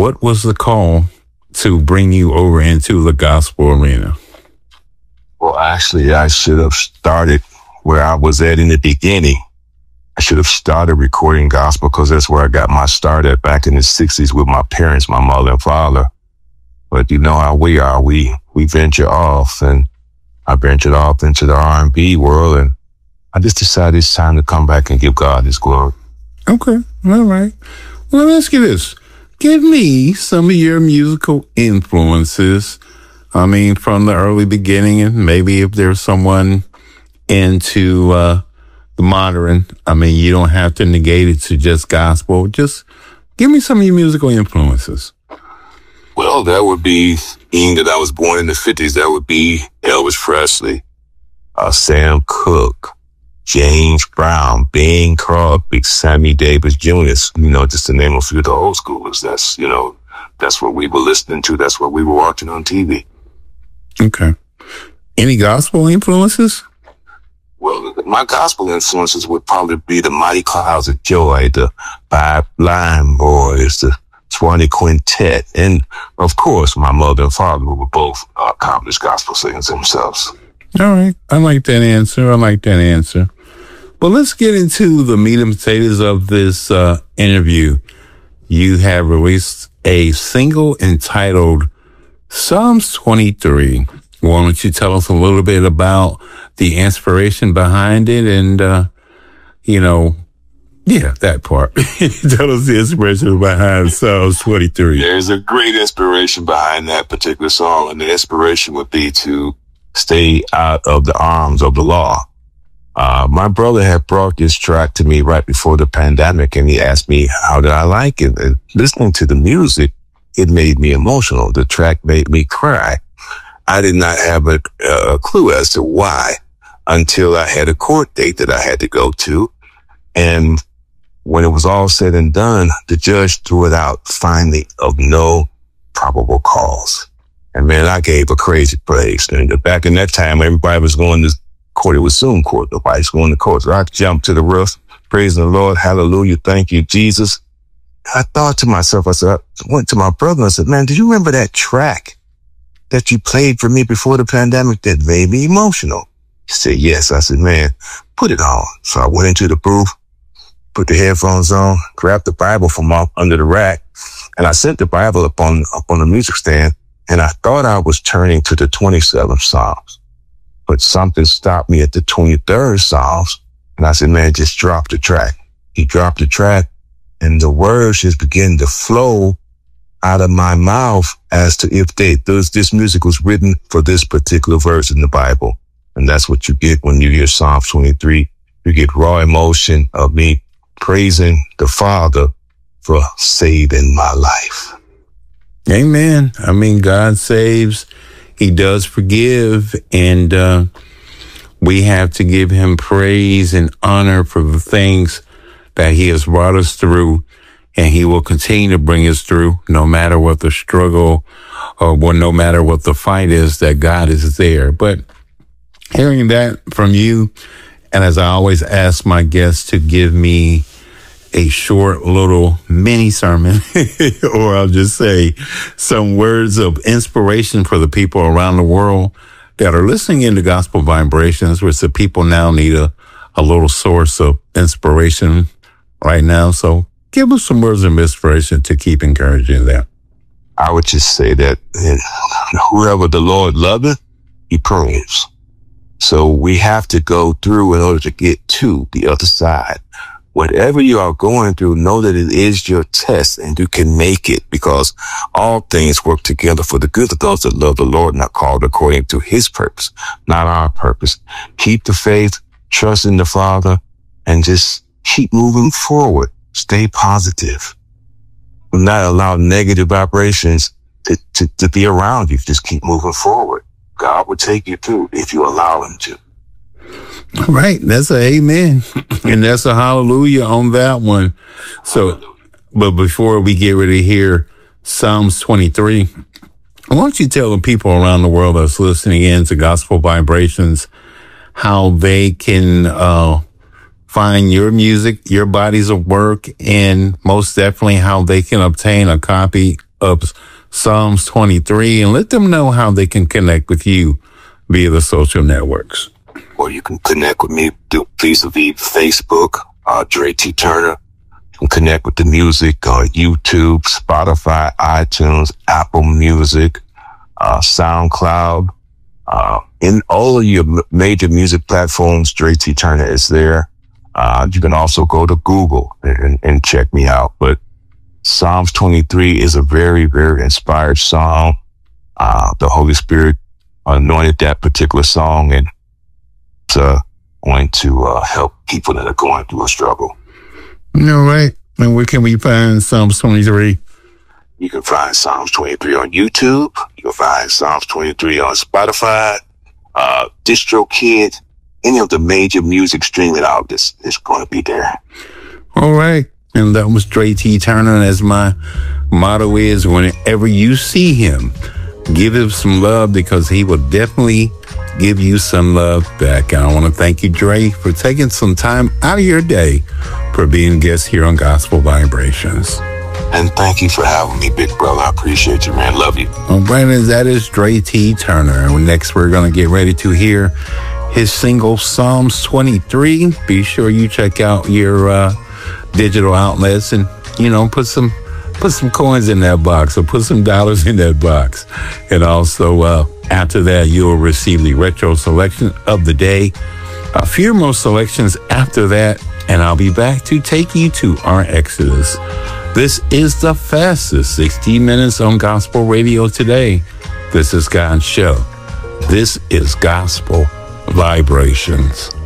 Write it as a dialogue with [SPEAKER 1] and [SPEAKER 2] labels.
[SPEAKER 1] what was the call to bring you over into the gospel arena?
[SPEAKER 2] Well, actually, I should have started where I was at in the beginning. I should have started recording gospel because that's where I got my start at back in the 60s with my parents, my mother and father. But you know how we are. We venture off, and I ventured off into the R&B world, and I just decided it's time to come back and give God his glory.
[SPEAKER 1] Okay. All right. Well, let me ask you this. Give me some of your musical influences. I mean, from the early beginning, and maybe if there's someone into the modern, I mean, you don't have to negate it to just gospel. Just give me some of your musical influences.
[SPEAKER 2] Well, that would be, being that I was born in the 50s, that would be Elvis Presley, Sam Cooke, James Brown, Bing Crosby, Sammy Davis Jr., you know, just to name a few of the old schoolers. That's, you know, that's what we were listening to. That's what we were watching on TV.
[SPEAKER 1] Okay. Any gospel influences?
[SPEAKER 2] Well, my gospel influences would probably be the Mighty Clouds of Joy, the Five Blind Boys, the Swanee Quintet, and of course, my mother and father were both accomplished gospel singers themselves.
[SPEAKER 1] All right. I like that answer. But let's get into the meat and potatoes of this interview. You have released a single entitled Psalms 23. Why don't you tell us a little bit about the inspiration behind it and, that part. Tell us the inspiration behind Psalms 23.
[SPEAKER 2] There's a great inspiration behind that particular song, and the inspiration would be to stay out of the arms of the law. My brother had brought this track to me right before the pandemic, and he asked me how did I like it. And listening to the music, it made me emotional. The track made me cry. I did not have a clue as to why until I had a court date that I had to go to. And when it was all said and done, the judge threw it out finally of no probable cause. And man, I gave a crazy praise. And back in that time, everybody was going to court. It was Zoom court. Nobody's going to court. So I jumped to the roof, praising the Lord. Hallelujah. Thank you, Jesus. I thought to myself, I went to my brother and I said, man, do you remember that track that you played for me before the pandemic that made me emotional? He said, yes. I said, man, put it on. So I went into the booth, put the headphones on, grabbed the Bible from up under the rack, and I set the Bible up on the music stand, and I thought I was turning to the 27th Psalms. But something stopped me at the 23rd Psalms, and I said, man, just drop the track. He dropped the track, and the words just began to flow out of my mouth as to if this music was written for this particular verse in the Bible. And that's what you get when you hear Psalms 23. You get raw emotion of me praising the Father for saving my life.
[SPEAKER 1] Amen. I mean, God saves. He does forgive. And we have to give him praise and honor for the things that he has brought us through. And he will continue to bring us through no matter what the struggle or no matter what the fight is, that God is there. But hearing that from you, and as I always ask my guests to give me a short little mini sermon, or I'll just say some words of inspiration for the people around the world that are listening into Gospel Vibrations, which the people now need a little source of inspiration right now. So give us some words of inspiration to keep encouraging them.
[SPEAKER 2] I would just say that whoever the Lord loveth, he proves. So we have to go through in order to get to the other side. Whatever you are going through, know that it is your test and you can make it, because all things work together for the good of those that love the Lord and are called according to his purpose, not our purpose. Keep the faith, trust in the Father, and just keep moving forward. Stay positive. Do not allow negative vibrations to be around you. Just keep moving forward. God will take you through if you allow him to.
[SPEAKER 1] All right. That's a amen. And that's a hallelujah on that one. So, but before we get ready to hear Psalms 23, why don't you tell the people around the world that's listening in to Gospel Vibrations how they can find your music, your bodies of work, and most definitely how they can obtain a copy of Psalms 23 and let them know how they can connect with you via the social networks.
[SPEAKER 2] Or you can connect with me vis-a-vis Facebook, Dre T. Turner. You can connect with the music on YouTube, Spotify, iTunes, Apple Music, SoundCloud. In all of your major music platforms, Dre T. Turner is there. You can also go to Google and check me out. But Psalms 23 is a very, very inspired song. The Holy Spirit anointed that particular song, and it's going to help people that are going through a struggle.
[SPEAKER 1] All right. And where can we find Psalms 23?
[SPEAKER 2] You can find Psalms 23 on YouTube. You can find Psalms 23 on Spotify, DistroKid, any of the major music streaming outlets is going to be there.
[SPEAKER 1] All right. And that was Dre T. Turner. And as my motto is, whenever you see him, give him some love, because he will definitely give you some love back. And I want to thank you, Dre, for taking some time out of your day for being a guest here on Gospel Vibrations.
[SPEAKER 2] And thank you for having me, big brother. I appreciate you, man. Love you.
[SPEAKER 1] Well, Brandon, that is Dre T. Turner. And next, we're going to get ready to hear his single, Psalms 23. Be sure you check out your digital outlets and, put some coins in that box, or put some dollars in that box. And also, after that, you'll receive the retro selection of the day. A few more selections after that, and I'll be back to take you to our Exodus. This is the fastest 60 minutes on gospel radio today. This is God's show. This is Gospel Vibrations.